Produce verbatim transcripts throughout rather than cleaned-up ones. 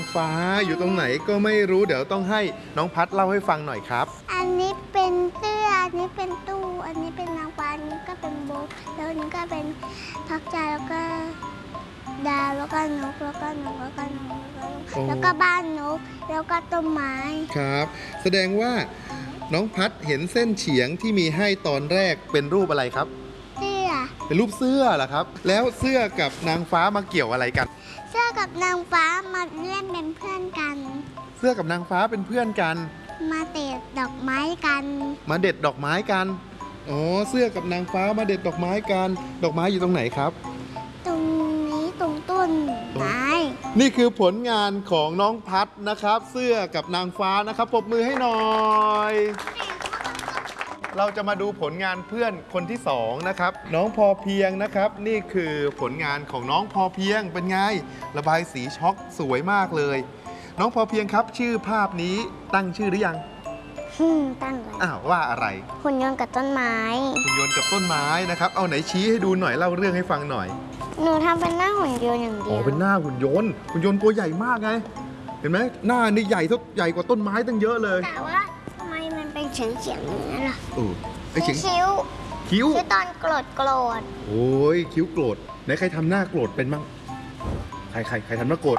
ฟ้าอยู่ตรงไหนก็ไม่รู้เดี๋ยวต้องให้น้องพัดเล่าให้ฟังหน่อยครับอันนี้เป็นเสื้ออันนี้เป็นตู้อันนี้เป็นนางฟ้าอันนี้ก็เป็นโบกแล้วอันนี้ก็เป็นพักใจแล้วก็ดาวแล้วก็นกแล้วก็นกแล้วก็นกแล้วก็บ้านนกแล้วก็ต้นไม้ครับแสดงว่าน้องพัดเห็นเส้นเฉียงที่มีให้ตอนแรกเป็นรูปอะไรครับเสื้อเป็นรูปเสื้อเหรอครับแล้วเสื้อกับนางฟ้ามาเกี่ยวอะไรกันเสื้อกับนางฟ้ามาเล่นเป็นเพื่อนกันเสื้อกับนางฟ้าเป็นเพื่อนกันมาเด็ดดอกไม้กันมาเด็ดดอกไม้กันอ๋อเสื้อกับนางฟ้ามาเด็ดดอกไม้กันดอกไม้อยู่ตรงไหนครับตรงนี้ตรงต้นไม้นี่คือผลงานของน้องพัดนะครับเสื้อกับนางฟ้านะครับปรบมือให้หน่อยเราจะมาดูผลงานเพื่อนคนที่สองนะครับน้องพอเพียงนะครับนี่คือผลงานของน้องพอเพียงเป็นไงระบายสีช็อกสวยมากเลยน้องพอเพียงครับชื่อภาพนี้ตั้งชื่อหรือยังตั้งเลยอ้าวว่าอะไรหุ่นยนต์กับต้นไม้หุ่นยนต์กับต้นไม้นะครับเอาไหนชี้ให้ดูหน่อยเล่าเรื่องให้ฟังหน่อยหนูทำเป็นหน้าหุ่นยนต์อย่างเดียวอ๋อเป็นหน้าหุ่นยนต์หุ่นยนต์ตัวใหญ่มากไงเห็นไหมหน้านี่ใหญ่เท่าใหญ่กว่าต้นไม้ตั้งเยอะเลยแต่ว่าทำไมมันเป็นเฉียงเฉียงอย่างนี้ล่ะเออไอเฉียงคิ้วคิ้วคิ้วตอนโกรธโกรธโอ้ยคิ้วโกรธไหนใครทำหน้าโกรธเป็นบ้างใครใครใครทำหน้าโกรธ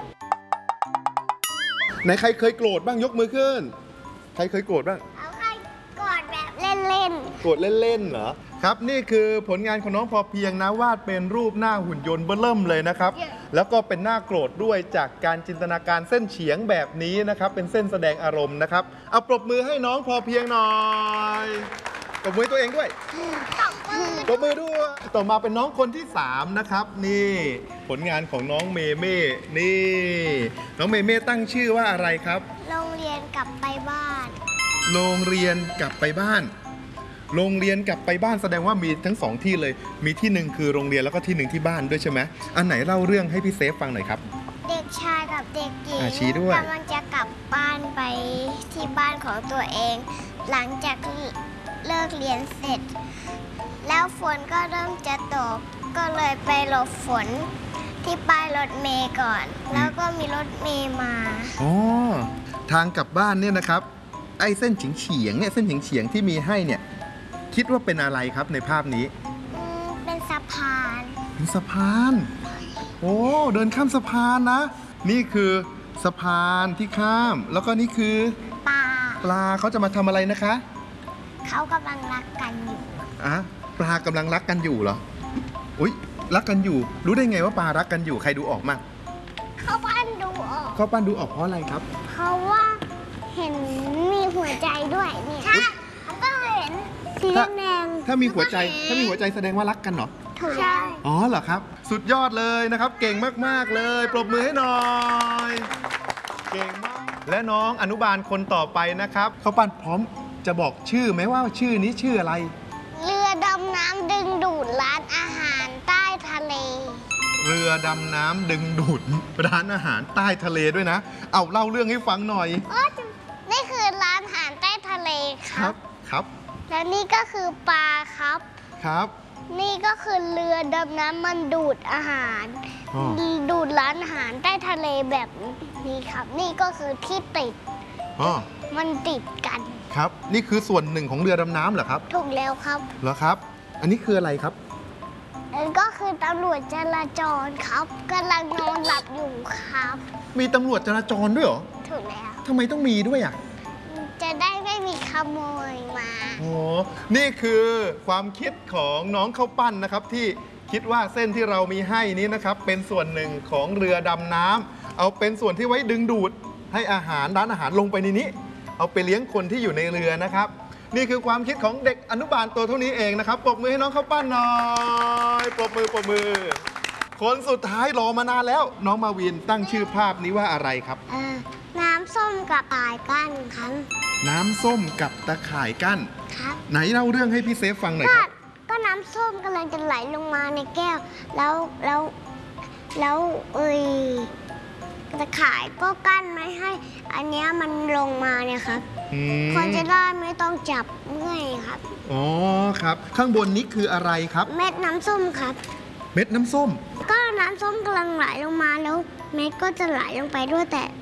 ไหนใครเคยโกรธบ้างยกมือขึ้นใครเคยโกรธบ้างเอาใครโกรธแบบเล่นๆโกรธเล่นๆเหรอครับนี่คือผลงานของน้องพอเพียงนะวาดเป็นรูปหน้าหุ่นยนต์เบ้อเริ่มเลยนะครับแล้วก็เป็นหน้าโกรธด้วยจากการจินตนาการเส้นเฉียงแบบนี้นะครับเป็นเส้นแสดงอารมณ์นะครับเอาปรบมือให้น้องพอเพียงหน่อยปรบมือตัวเองด้วยปรบมือด้วยต่อมาเป็นน้องคนที่สามนะครับนี่ผลงานของน้องเมเม่นี่น้องเมเม่ตั้งชื่อว่าอะไรครับโรงเรียนกลับไปบ้านโรงเรียนกลับไปบ้านโรงเรียนกลับไปบ้านแสดงว่ามีทั้งสองที่เลยมีที่หนึ่งคือโรงเรียนแล้วก็ที่หนึ่งที่บ้านด้วยใช่ไหมอันไหนเล่าเรื่องให้พี่เซฟฟังหน่อยครับเด็กชายกับเด็กหญิงกำลังจะกลับบ้านไปที่บ้านของตัวเองหลังจากเลิกเรียนเสร็จแล้วฝนก็เริ่มจะตกก็เลยไปหลบฝนที่ป้ายรถเมล์ก่อนแล้วก็มีรถเมล์มาอ๋อทางกลับบ้านเนี่ยนะครับไอ้เส้นเฉียงๆเนี่ยเส้นเฉียงๆที่มีให้เนี่ยคิดว่าเป็นอะไรครับในภาพนี้เป็นสะพานเป็นสะพานโอ้เดินข้ามสะพานนะนี่คือสะพานที่ข้ามแล้วก็นี่คือปลาปลาเขาจะมาทำอะไรนะคะเขากำลังรักกันอยู่อะปลากำลังรักกันอยู่เหรออุ๊ยรักกันอยู่รู้ได้ไงว่าปลารักกันอยู่ใครดูออกมั่งเขาปั้นดูออกเขาปั้นดูออกเพราะอะไรครับเพราะว่าเห็นมีหัวใจด้วยนี่ใช่เขาก็เห็นสีแดงถ้ามีหัวใจถ้ามีหัวใจแสดงว่ารักกันเหรอใช่อ๋อเหรอครับสุดยอดเลยนะครับเก่งมากๆเลยปรบมือให้หน่อยเก่งมากและน้องอนุบาลคนต่อไปนะครับเขาปั้นพร้อมจะบอกชื่อไหมว่าชื่อนี้ชื่ออะไรเรือดำน้ำดึงดูดร้านอาหารใต้ทะเลเรือดำน้ำดึงดูดร้านอาหารใต้ทะเลด้วยนะเอาเล่าเรื่องให้ฟังหน่อยนี่คือร้านอาหารใต้ทะเลครับครับและนี่ก็คือปลาครับครับนี่ก็คือเรือดำน้ำมันดูดอาหารดูดร้านอาหารใต้ทะเลแบบนี้ครับนี่ก็คือที่ติดมันติดกันครับนี่คือส่วนหนึ่งของเรือดำน้ำเหรอครับถูกแล้วครับเหรอครับอันนี้คืออะไรครับอันก็คือตำรวจจราจรครับกำลังนอนหลับอยู่ครับมีตำรวจจราจรด้วยเหรอถูกแล้วทำไมต้องมีด้วยอ่ะจะได้ไม่มีขโมยมาโอ้นี่คือความคิดของน้องข้าวปั้นนะครับที่คิดว่าเส้นที่เรามีให้นี้นะครับเป็นส่วนหนึ่งของเรือดำน้ำเอาเป็นส่วนที่ไว้ดึงดูดให้อาหารร้านอาหารลงไปในนี้เอาไปเลี้ยงคนที่อยู่ในเรือนะครับนี่คือความคิดของเด็กอนุบาลตัวเท่านี้เองนะครับปรบมือให้น้องข้าวปั้นหน่อยปรบมือปรบมือคนสุดท้ายรอมานานแล้วน้องมาวินตั้งชื่อภาพนี้ว่าอะไรครับน้ำส้มกับตะข่ายกั้นครับน้ำส้มกับตะข่ายกั้นครับไหนเล่าเรื่องให้พี่เซฟฟังหน่อยครับก็น้ำส้มกำลังจะไหลลงมาในแก้วแล้วแล้วแล้วเอ้ยตะข่ายก็กั้นไม่ให้อันนี้มันลงมาเนี่ยครับคนจะได้ไม่ต้องจับเมื่อยครับอ๋อครับข้างบนนี้คืออะไรครับเม็ดน้ำส้มครับเม็ดน้ำส้มก็น้ำส้มกำลังไหลลงมาแล้วเม็ดก็จะไหลลงไปด้วยแต่